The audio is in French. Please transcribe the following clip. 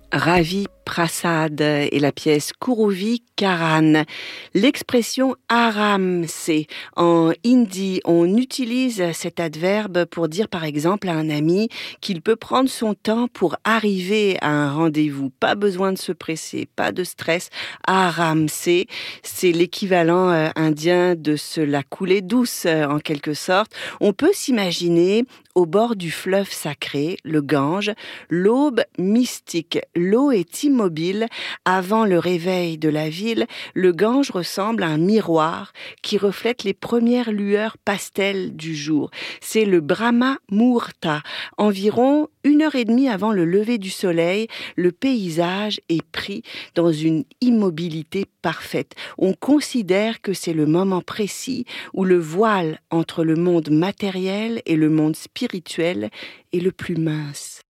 Ravi Prasad et la pièce Kuruvi Karan. L'expression aram-se en hindi, on utilise cet adverbe pour dire par exemple à un ami qu'il peut prendre son temps pour arriver à un rendez-vous. Pas besoin de se presser, pas de stress. Aram-se, c'est l'équivalent indien de se la couler douce en quelque sorte. On peut s'imaginer au bord du fleuve sacré, le Gange, l'aube mystique. L'eau est immobile. Avant le réveil de la ville, le Gange ressemble à un miroir qui reflète les premières lueurs pastel du jour. C'est le Brahma Muhurta. Environ 1h30 avant le lever du soleil, le paysage est pris dans une immobilité parfaite. On considère que c'est le moment précis où le voile entre le monde matériel et le monde spirituel est le plus mince.